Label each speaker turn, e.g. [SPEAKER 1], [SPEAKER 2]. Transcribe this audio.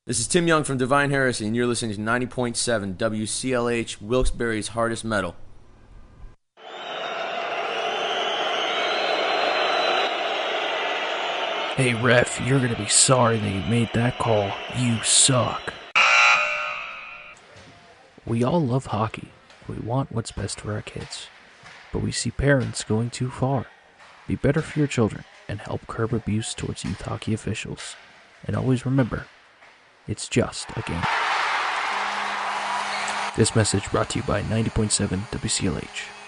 [SPEAKER 1] This is Tim Young from Divine Heresy, and you're listening to 90.7 WCLH, Wilkes-Barre's hardest metal.
[SPEAKER 2] Hey ref, you're gonna be sorry that you made that call. You suck. We all love hockey. We want what's best for our kids. But we see parents going too far. Be better for your children and help curb abuse towards youth hockey officials. And always remember, it's just a game. This message brought to you by 90.7 WCLH.